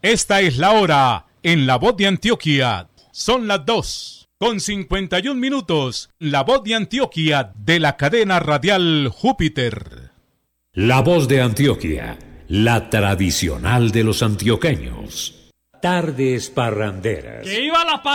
Esta es la hora en La Voz de Antioquia. Son las 2:51. La Voz de Antioquia de la cadena radial Júpiter. La Voz de Antioquia, la tradicional de los antioqueños. Tardes parranderas. ¡Que iba la